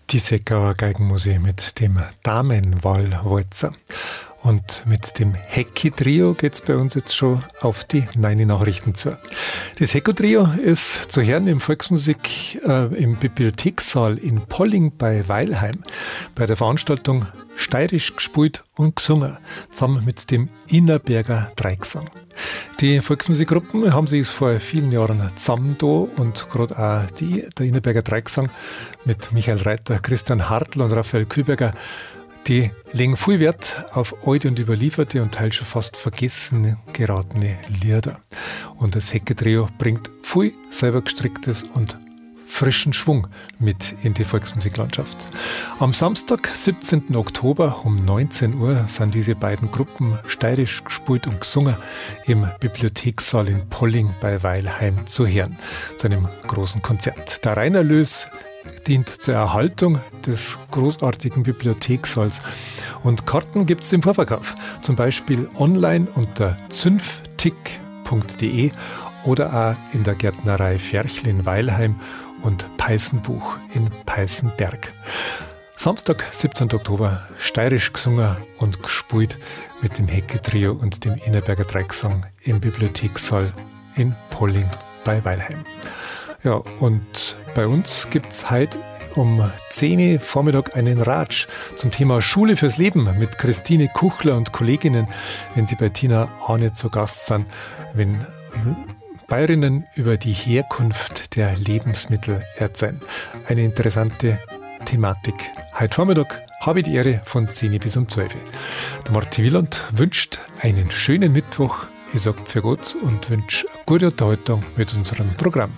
Die Seckauer Geigenmusik mit dem Damenwahlwalzer. Und mit dem Hecki-Trio geht es bei uns jetzt schon auf die 9 Nachrichten zu. Das Hecki-Trio ist zu hören im Volksmusik im Bibliothekssaal in Polling bei Weilheim bei der Veranstaltung Steirisch gespielt und gesungen, zusammen mit dem Innerberger Dreigesang. Die Volksmusikgruppen haben sich vor vielen Jahren zusammengetan und gerade auch der Innerberger Dreigesang mit Michael Reiter, Christian Hartl und Raphael Kühlberger, die legen viel Wert auf alte und überlieferte und teils schon fast vergessen geratene Lieder. Und das Hecki-Trio bringt viel selber gestricktes und frischen Schwung mit in die Volksmusiklandschaft. Am Samstag, 17. Oktober um 19 Uhr sind diese beiden Gruppen steirisch gespielt und gesungen im Bibliothekssaal in Polling bei Weilheim zu hören, zu einem großen Konzert. Der Reinerlös dient zur Erhaltung des großartigen Bibliothekssaals. Und Karten gibt es im Vorverkauf, zum Beispiel online unter zünftick.de oder auch in der Gärtnerei Ferchl in Weilheim und Peißenbuch in Peißenberg. Samstag, 17. Oktober, steirisch gesungen und gespielt mit dem Hecki-Trio und dem Innerberger Dreigesang im Bibliothekssaal in Polling bei Weilheim. Ja, und bei uns gibt es heute um 10 Uhr Vormittag einen Ratsch zum Thema Schule fürs Leben mit Christine Kuchler und Kolleginnen, wenn sie bei Tina Arne zu Gast sind, wenn Bayerinnen über die Herkunft der Lebensmittel erzählen. Eine interessante Thematik. Heute Vormittag habe ich die Ehre von 10 Uhr bis um 12 Uhr. Der Martin Wieland wünscht einen schönen Mittwoch. Ich sage für Gott und wünsche gute Unterhaltung mit unserem Programm.